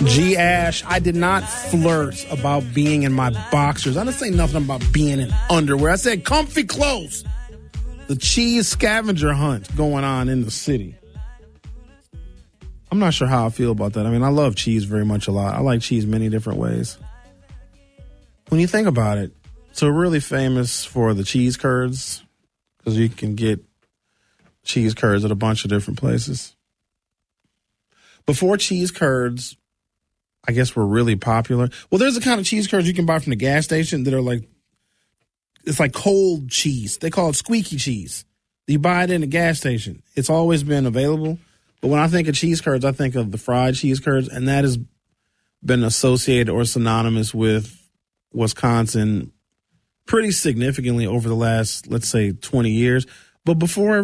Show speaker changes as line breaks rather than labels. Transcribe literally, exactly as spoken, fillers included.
G. Ash, I did not flirt about being in my boxers. I didn't say nothing about being in underwear. I said comfy clothes. The cheese scavenger hunt going on in the city. I'm not sure how I feel about that. I mean, I love cheese very much a lot. I like cheese many different ways. When you think about it, so we're really famous for the cheese curds because you can get cheese curds at a bunch of different places. Before cheese curds, I guess, were really popular. Well, there's the kind of cheese curds you can buy from the gas station that are like, it's like cold cheese. They call it squeaky cheese. You buy it in the gas station. It's always been available. But when I think of cheese curds, I think of the fried cheese curds, and that has been associated or synonymous with Wisconsin pretty significantly over the last, let's say, twenty years. But before